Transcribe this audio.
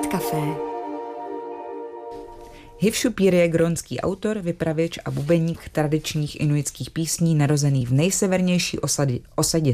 Inuit Café. Hivšupír je grónský autor, vypravěč a bubeník tradičních inuitských písní, narozený v nejsevernější osadě